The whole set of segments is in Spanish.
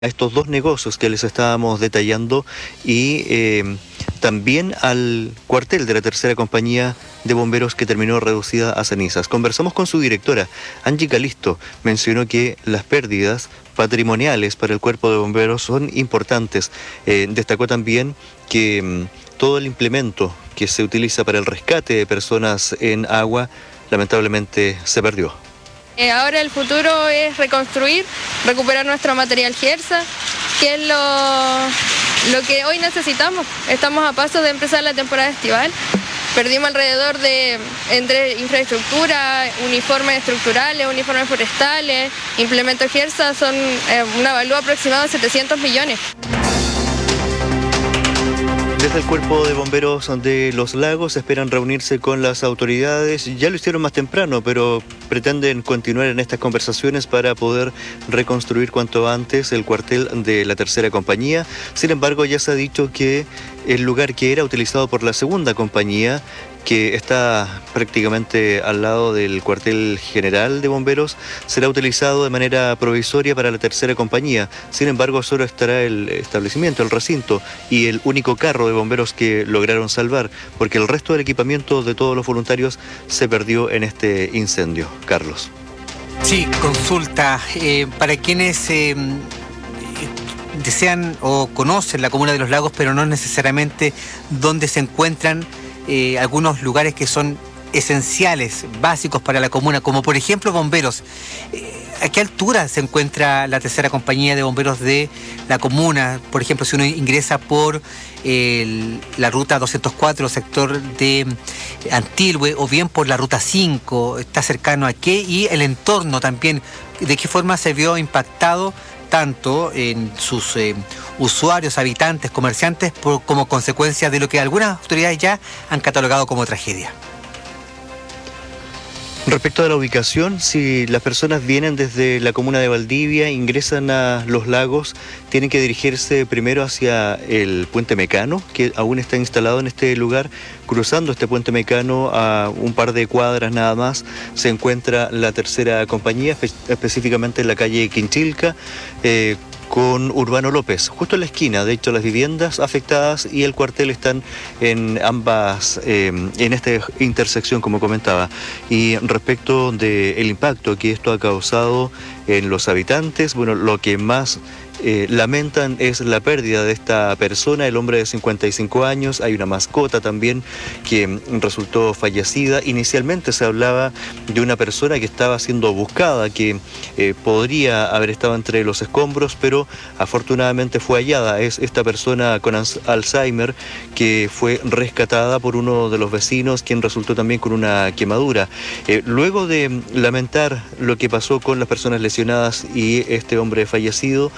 a estos dos negocios que les estábamos detallando y también al cuartel de la tercera compañía de bomberos que terminó reducida a cenizas. Conversamos con su directora, Angie Calisto. Mencionó que las pérdidas patrimoniales para el cuerpo de bomberos son importantes. Destacó también que todo el implemento que se utiliza para el rescate de personas en agua lamentablemente se perdió. Ahora el futuro es reconstruir, recuperar nuestro material GERSA, que es lo que hoy necesitamos. Estamos a pasos de empezar la temporada estival. Perdimos alrededor de, entre infraestructura, uniformes estructurales, uniformes forestales, implementos GERSA, son un avalúo aproximado de 700 millones. Desde el Cuerpo de Bomberos de Los Lagos esperan reunirse con las autoridades. Ya lo hicieron más temprano, pero pretenden continuar en estas conversaciones para poder reconstruir cuanto antes el cuartel de la tercera compañía. Sin embargo, ya se ha dicho que el lugar que era utilizado por la segunda compañía, que está prácticamente al lado del cuartel general de bomberos, será utilizado de manera provisoria para la tercera compañía. Sin embargo, solo estará el establecimiento, el recinto y el único carro de bomberos que lograron salvar, porque el resto del equipamiento de todos los voluntarios se perdió en este incendio. Carlos. Sí, consulta. Para quienes desean o conocen la comuna de Los Lagos, pero no necesariamente dónde se encuentran algunos lugares que son esenciales, básicos para la comuna, como por ejemplo bomberos. ¿A qué altura se encuentra la tercera compañía de bomberos de la comuna? Por ejemplo, si uno ingresa por la ruta 204, sector de Antilhue, o bien por la ruta 5, ¿está cercano a qué? Y el entorno también, ¿de qué forma se vio impactado tanto en sus usuarios, habitantes, comerciantes, como consecuencia de lo que algunas autoridades ya han catalogado como tragedia? Respecto a la ubicación, si las personas vienen desde la comuna de Valdivia, ingresan a Los Lagos, tienen que dirigirse primero hacia el puente Mecano, que aún está instalado en este lugar. Cruzando este puente Mecano a un par de cuadras nada más, se encuentra la tercera compañía, específicamente en la calle Quinchilca, con Urbano López, justo en la esquina. De hecho, las viviendas afectadas y el cuartel están en ambas, en esta intersección, como comentaba. Y respecto del impacto que esto ha causado en los habitantes, bueno, lo que más lamentan es la pérdida de esta persona, el hombre de 55 años. Hay una mascota también que resultó fallecida. Inicialmente se hablaba de una persona que estaba siendo buscada, que podría haber estado entre los escombros, pero afortunadamente fue hallada. Es esta persona con Alzheimer que fue rescatada por uno de los vecinos, quien resultó también con una quemadura. Luego de lamentar lo que pasó con las personas lesionadas y este hombre fallecido,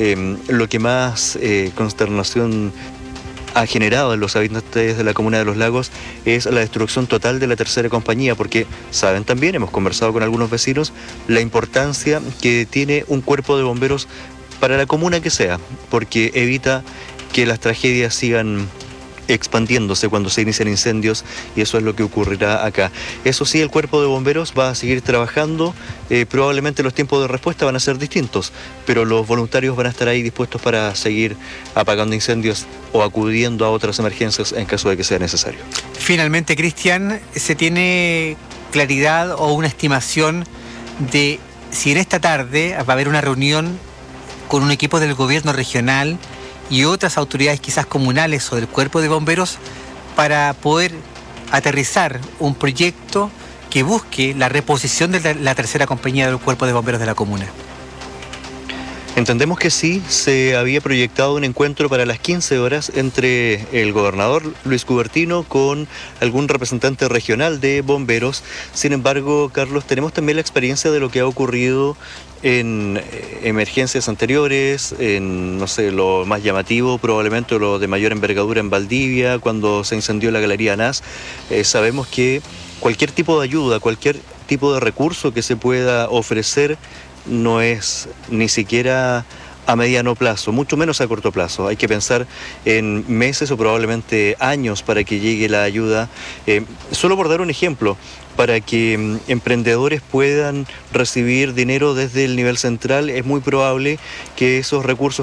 lo que más consternación ha generado en los habitantes de la comuna de Los Lagos es la destrucción total de la tercera compañía, porque saben también, hemos conversado con algunos vecinos, la importancia que tiene un cuerpo de bomberos para la comuna que sea, porque evita que las tragedias sigan expandiéndose cuando se inician incendios, y eso es lo que ocurrirá acá. Eso sí, el cuerpo de bomberos va a seguir trabajando. Probablemente los tiempos de respuesta van a ser distintos, pero los voluntarios van a estar ahí dispuestos para seguir apagando incendios o acudiendo a otras emergencias en caso de que sea necesario. Finalmente, Cristian, ¿se tiene claridad o una estimación de si en esta tarde va a haber una reunión con un equipo del gobierno regional y otras autoridades quizás comunales o del cuerpo de bomberos para poder aterrizar un proyecto que busque la reposición de la tercera compañía del cuerpo de bomberos de la comuna? Entendemos que sí, se había proyectado un encuentro para las 15 horas entre el gobernador Luis Cubertino con algún representante regional de bomberos. Sin embargo, Carlos, tenemos también la experiencia de lo que ha ocurrido en emergencias anteriores, en, no sé, lo más llamativo, probablemente lo de mayor envergadura en Valdivia, cuando se incendió la Galería Nas. Sabemos que cualquier tipo de ayuda, cualquier tipo de recurso que se pueda ofrecer no es ni siquiera a mediano plazo, mucho menos a corto plazo. Hay que pensar en meses o probablemente años para que llegue la ayuda. Solo por dar un ejemplo, para que emprendedores puedan recibir dinero desde el nivel central, es muy probable que esos recursos